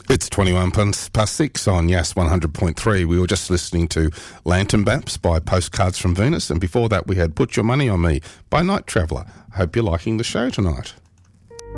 It's 21 past 6 on Yass 100.3. We were just listening to Lantern Baps by Postcards from Venus, and before that we had Put Your Money on Me by Night Traveller. I hope you're liking the show tonight.